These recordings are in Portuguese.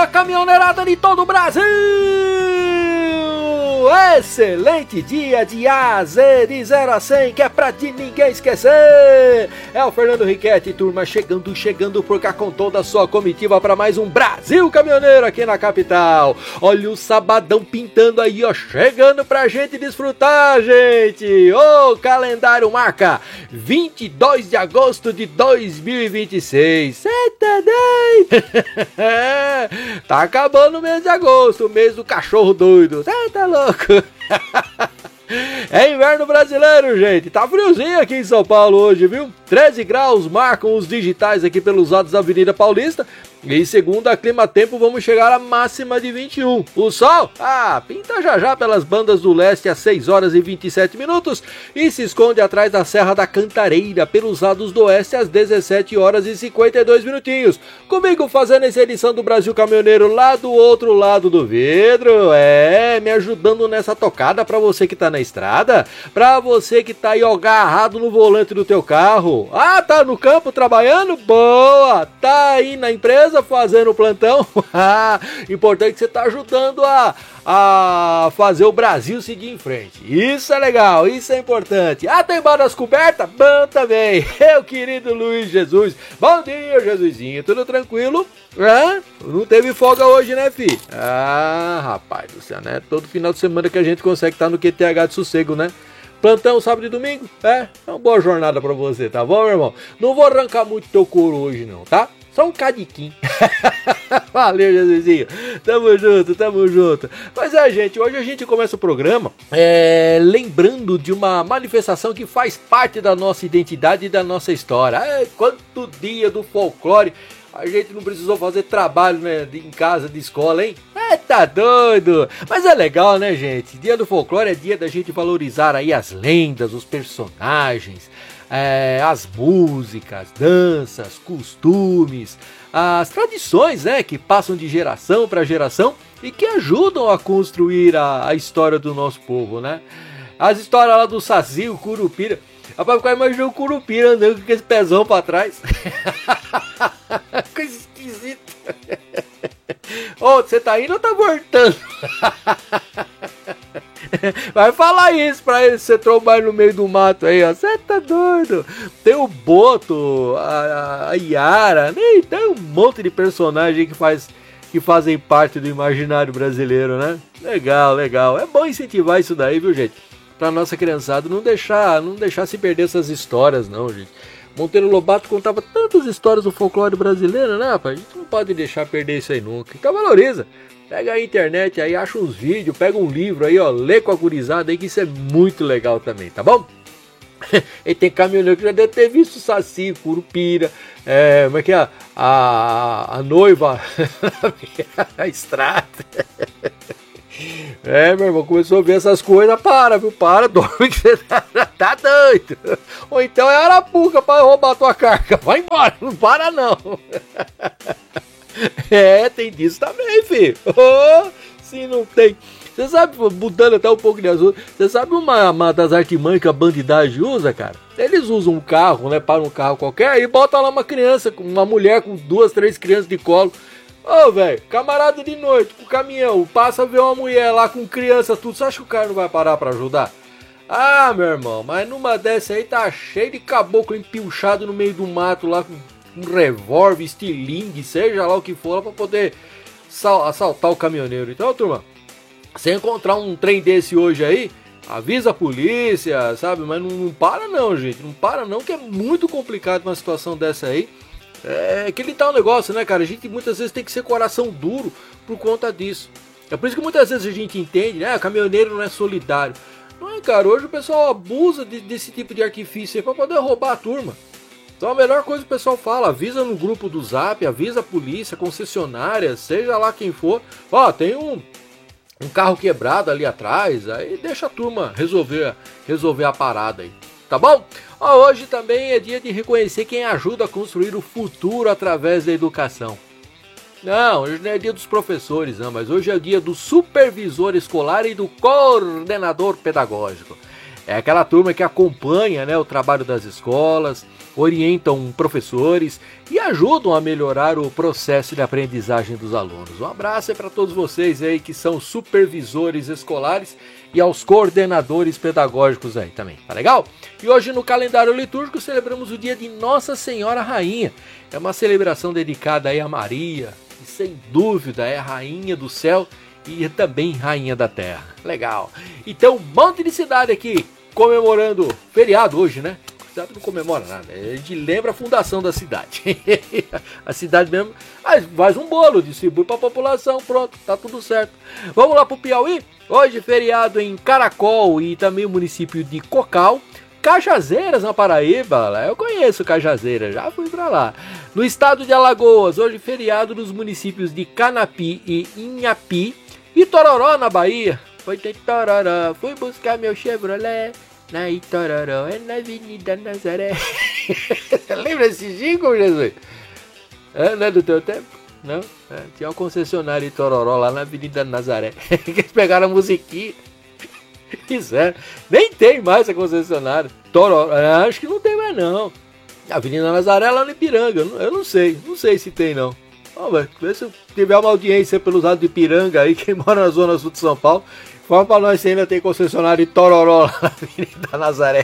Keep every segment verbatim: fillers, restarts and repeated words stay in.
caminhoneirada de todo o Brasil! Excelente dia de A a Z, de zero a cem, que é pra de ninguém esquecer! É o Fernando Riquetti, turma, chegando, chegando por cá com toda a sua comitiva para mais um Brasil Caminhoneiro aqui na capital. Olha o sabadão pintando aí, ó, chegando pra gente desfrutar, gente! O calendário marca vinte e dois de agosto de dois mil e vinte e seis. Eita, tá acabando o mês de agosto, o mês do cachorro doido. Cê tá louco? É inverno brasileiro, gente. Tá friozinho aqui em São Paulo hoje, viu? treze graus marcam os digitais aqui pelos lados da Avenida Paulista. E segundo a Clima Tempo, vamos chegar à máxima de vinte e um. O sol, ah, pinta já já pelas bandas do leste às seis horas e vinte e sete minutos e se esconde atrás da Serra da Cantareira pelos lados do oeste às dezessete horas e cinquenta e dois minutinhos. Comigo fazendo essa edição do Brasil Caminhoneiro lá do outro lado do vidro, é, me ajudando nessa tocada pra você que tá na estrada, pra você que tá aí agarrado no volante do teu carro. Ah, tá no campo trabalhando? Boa! Tá aí na empresa fazendo plantão? Importante que você tá ajudando a, a fazer o Brasil seguir em frente. Isso é legal, isso é importante. Ah, tem barras cobertas? Bom também. Meu querido Luiz Jesus. Bom dia, Jesusinho. Tudo tranquilo? Ah, não teve folga hoje, né, fi? Ah, rapaz do céu, né? Todo final de semana que a gente consegue estar no Q T H de sossego, né? Plantão sábado e domingo? É, é uma boa jornada pra você, tá bom, meu irmão? Não vou arrancar muito teu couro hoje, não, tá? Só um cadiquinho. Valeu, Jesusinho. Tamo junto, tamo junto. Mas é, gente, hoje a gente começa o programa é, lembrando de uma manifestação que faz parte da nossa identidade e da nossa história. É, quanto dia do folclore. A gente não precisou fazer trabalho, né, em casa, de escola, hein? É, tá doido! Mas é legal, né, gente? Dia do folclore é dia da gente valorizar aí as lendas, os personagens, é, as músicas, danças, costumes, as tradições, né, que passam de geração para geração e que ajudam a construir a, a história do nosso povo, né? As histórias lá do Saci, o Curupira. Rapaz, eu imaginei o Curupira andando com esse pezão pra trás. Coisa esquisita. Ô, você tá indo ou tá voltando? Vai falar isso pra ele, você trombar no meio do mato aí, ó. Você tá doido? Tem o Boto, a, a Yara, né? Tem um monte de personagem que, faz, que fazem parte do imaginário brasileiro, né? Legal, legal. É bom incentivar isso daí, viu, gente? Pra nossa criançada não deixar, não deixar se perder essas histórias, não, gente. Monteiro Lobato contava tantas histórias do folclore brasileiro, né, rapaz? A gente não pode deixar perder isso aí nunca. Então valoriza. Pega a internet aí, acha uns vídeos, pega um livro aí, ó, lê com a gurizada aí, que isso é muito legal também, tá bom? E tem caminhoneiro que já deve ter visto o Saci, Curupira, é, como é que é? A, a, a noiva, a estrada. É, meu irmão, começou a ver essas coisas, para, viu? Para, dorme que você tá, tá doido. Ou então é arapuca pra roubar tua carga. Vai embora, não para não. É, tem disso também, filho. Oh, se não tem. Você sabe, mudando até um pouco de assunto, você sabe uma, uma das artimanhas que a bandidagem usa, cara? Eles usam um carro, né? Para um carro qualquer e bota lá uma criança, uma mulher com duas, três crianças de colo. Ô, velho, camarada de noite, com o caminhão, passa a ver uma mulher lá com criança, tudo. Você acha que o cara não vai parar pra ajudar? Ah, meu irmão, mas numa dessa aí tá cheio de caboclo empilchado no meio do mato lá com um revólver, estilingue, seja lá o que for, pra poder assaltar o caminhoneiro. Então, turma, se encontrar um trem desse hoje aí, avisa a polícia, sabe? Mas não, não para não, gente, não para não, que é muito complicado uma situação dessa aí. É aquele tal negócio, né, cara? A gente muitas vezes tem que ser coração duro por conta disso. É por isso que muitas vezes a gente entende, né? Caminhoneiro não é solidário. Não é, cara? Hoje o pessoal abusa de, desse tipo de artifício aí pra poder roubar a turma. Então a melhor coisa que o pessoal fala, avisa no grupo do Zap, avisa a polícia, concessionária, seja lá quem for. Ó, tem um, um carro quebrado ali atrás, aí deixa a turma resolver, resolver a parada aí. Tá bom? Ó, hoje também é dia de reconhecer quem ajuda a construir o futuro através da educação. Não, hoje não é dia dos professores, não, mas hoje é dia do supervisor escolar e do coordenador pedagógico. É aquela turma que acompanha, né, o trabalho das escolas, orientam professores e ajudam a melhorar o processo de aprendizagem dos alunos. Um abraço aí para todos vocês aí que são supervisores escolares e aos coordenadores pedagógicos aí também, tá legal? E hoje no calendário litúrgico celebramos o dia de Nossa Senhora Rainha. É uma celebração dedicada aí a Maria, que sem dúvida é a Rainha do Céu e também Rainha da Terra. Legal. Então, um monte de cidade aqui comemorando feriado hoje, né? A cidade não comemora nada, a gente lembra a fundação da cidade. A cidade mesmo faz um bolo, distribui para a população, pronto, tá tudo certo. Vamos lá pro Piauí? Hoje feriado em Caracol e também o município de Cocal. Cajazeiras na Paraíba, eu conheço Cajazeiras, já fui pra lá. No estado de Alagoas, hoje feriado nos municípios de Canapi e Inhapi. E Tororó na Bahia, foi ter Tororó, fui buscar meu Chevrolet na Itororó, é na Avenida Nazaré. Você lembra desse jingle, Jesus? É, não é do teu tempo? Não? É, tinha um concessionário em Tororó lá na Avenida Nazaré. Eles pegaram a musiquinha. Fizeram. Nem tem mais a concessionária. Tororó, acho que não tem mais não. A Avenida Nazaré lá no Ipiranga, eu não, eu não sei, não sei se tem não. Vamos ver se tiver uma audiência pelos lados de Ipiranga aí, quem mora na zona sul de São Paulo, fala pra nós se ainda tem concessionário de Tororó lá na Avenida Nazaré.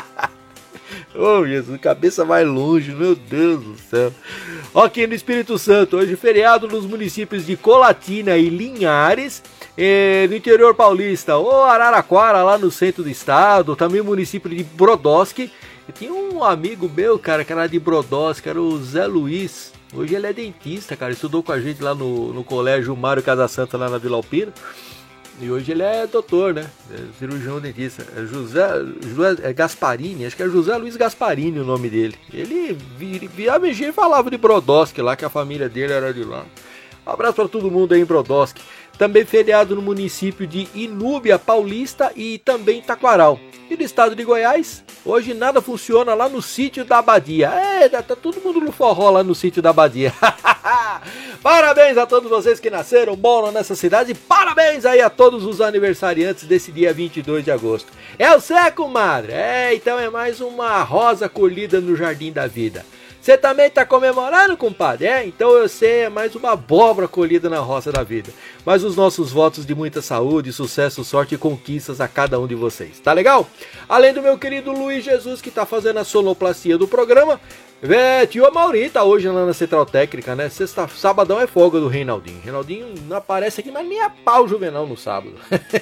Oh, Jesus, cabeça mais longe, meu Deus do céu. Aqui no Espírito Santo, hoje feriado nos municípios de Colatina e Linhares, eh, no interior paulista, ou Araraquara, lá no centro do estado, também o município de Brodowski. Eu tinha um amigo meu, cara, que era de Brodowski, era o Zé Luiz. Hoje ele é dentista, cara, estudou com a gente lá no, no colégio Mário Casa Santa, lá na Vila Alpina. E hoje ele é doutor, né? É cirurgião dentista. É José, José é Gasparini, acho que é José Luiz Gasparini o nome dele. Ele via mexer e falava de Brodowski lá, que a família dele era de lá. Um abraço para todo mundo aí em Brodowski. Também feriado no município de Inúbia Paulista e também Taquaral. E no estado de Goiás, hoje nada funciona lá no sítio da Abadia. É, tá todo mundo no forró lá no sítio da Abadia. Parabéns a todos vocês que nasceram, moram nessa cidade. E parabéns aí a todos os aniversariantes desse dia vinte e dois de agosto. É o Sé, comadre. É, então é mais uma rosa colhida no jardim da vida. Você também está comemorando, compadre? É, então eu sei, é mais uma abóbora colhida na roça da vida. Mas os nossos votos de muita saúde, sucesso, sorte e conquistas a cada um de vocês. Tá legal? Além do meu querido Luiz Jesus, que está fazendo a sonoplastia do programa, é, tio Amaury tá hoje lá na Central Técnica, né? Sexta, sabadão é folga do Reinaldinho. Reinaldinho não aparece aqui, mas nem a pau Juvenal no sábado.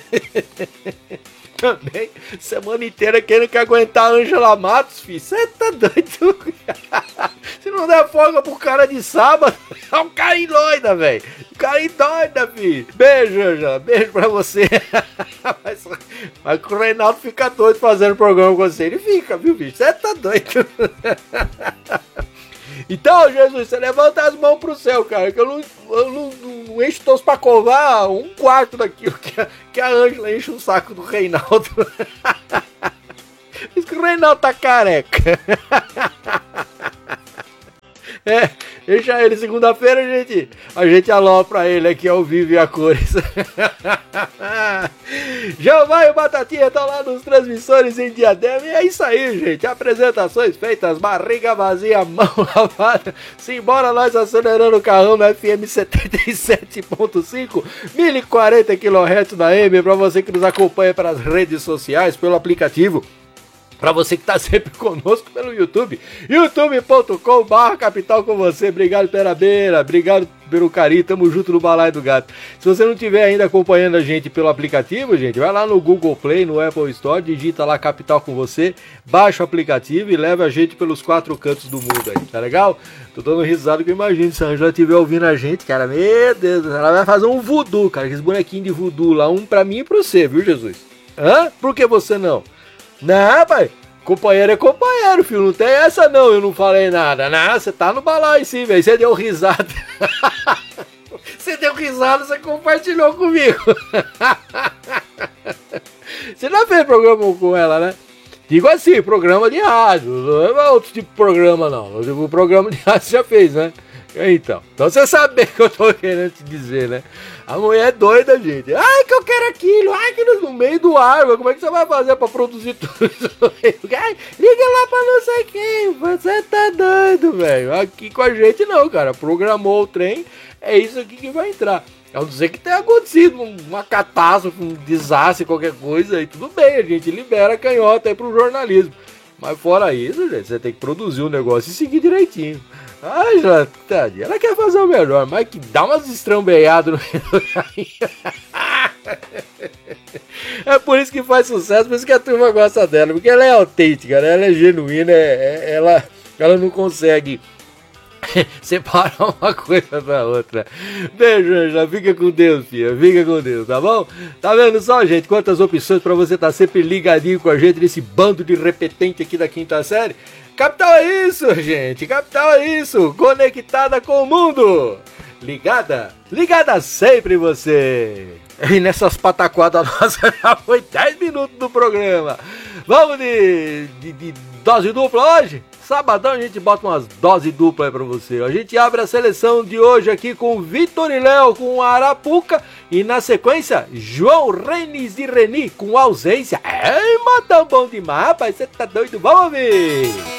Também, semana inteira querendo que aguentar a Ângela Matos, filho. Você tá doido? Se não der folga pro cara de sábado, é um cara doida, velho. Um cara doida, filho. Beijo, Ângela. Beijo pra você. Mas, mas o Reinaldo fica doido fazendo programa com você. Ele fica, viu, bicho? Você tá doido? Então, Jesus, você levanta as mãos pro céu, cara, que eu não, eu não, não encho todos pra covar um quarto daquilo que a, que a Ângela enche o saco do Reinaldo. Diz que o Reinaldo tá careca. É, deixa ele segunda-feira, gente. A gente alopra ele aqui ao vivo e a cores. Jeová e o Batatinha estão lá nos transmissores em Diadema. E é isso aí, gente. Apresentações feitas, barriga vazia, mão lavada. Simbora nós acelerando o carrão no F M setenta e sete ponto cinco, mil e quarenta quilohertz na A M. Para você que nos acompanha pelas redes sociais, pelo aplicativo. Pra você que tá sempre conosco pelo YouTube, youtube ponto com barra capital com você. Obrigado pela beira, obrigado pelo carinho, tamo junto no Balaio do Gato. Se você não estiver ainda acompanhando a gente pelo aplicativo, gente, vai lá no Google Play, no Apple Store, digita lá Capital com você, baixa o aplicativo e leva a gente pelos quatro cantos do mundo aí, tá legal? Tô dando risada que eu imagino, se a Angela estiver ouvindo a gente, cara, meu Deus, ela vai fazer um voodoo, cara, aqueles bonequinhos de voodoo lá, um pra mim e pra você, viu, Jesus? Hã? Por que você não? Não, pai, companheiro é companheiro, filho, não tem essa não, eu não falei nada. Não, você tá no balaio sim, velho, você deu risada. Você deu risada, você compartilhou comigo. Você já fez programa com ela, né? Digo assim, programa de rádio, não é outro tipo de programa não. O programa de rádio você já fez, né? Então, então você sabe o que eu tô querendo te dizer, né? A mulher é doida, gente. Ai, que eu quero aquilo. Ai, que no meio do ar. Como é que você vai fazer pra produzir tudo isso? Ai, liga lá pra não sei quem. Você tá doido, velho. Aqui com a gente não, cara. Programou o trem. É isso aqui que vai entrar. A não dizer que tenha acontecido uma catástrofe, um desastre, qualquer coisa. Aí tudo bem, a gente libera a canhota aí pro jornalismo. Mas fora isso, gente, você tem que produzir o negócio e seguir direitinho. Ai, já, tadinha, ela quer fazer o melhor, mas que dá umas estrambeiadas no meio do caminho. É por isso que faz sucesso, por isso que a turma gosta dela, porque ela é autêntica, né? Ela é genuína, é, é, ela, ela não consegue separar uma coisa da outra. Beijo, Angela, fica com Deus, filha, fica com Deus, tá bom? Tá vendo só, gente, quantas opções pra você estar sempre ligadinho com a gente nesse bando de repetente aqui da quinta série? Capital é isso, gente, capital é isso, conectada com o mundo, ligada, ligada sempre em você. E nessas pataquadas nossas já foi dez minutos do programa. Vamos de, de, de dose dupla hoje? Sabadão a gente bota umas doses duplas aí pra você. A gente abre a seleção de hoje aqui com Vitor e Léo com Arapuca. E na sequência, João Renes e Reni com Ausência. É, matão bom demais, rapaz. Você tá doido? Vamos ver!